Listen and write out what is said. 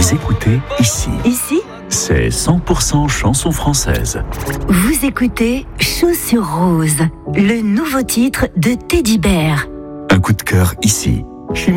Vous écoutez ici. Ici, C'est 100% chansons françaises. vous écoutez Chaussures Roses, le nouveau titre de Teddy Bear. Un coup de cœur ici. Chez